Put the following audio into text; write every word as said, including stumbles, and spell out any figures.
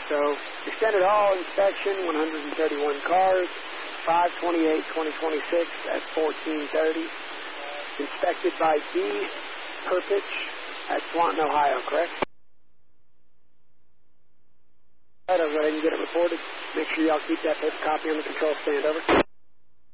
So, extended hall inspection, one hundred thirty-one cars, five twenty-eight twenty twenty-six at fourteen thirty. Inspected by D. Perpich at Swanton, Ohio, correct? All right, I'll go ahead and get it reported. Make sure y'all keep that paper copy on the control stand, over.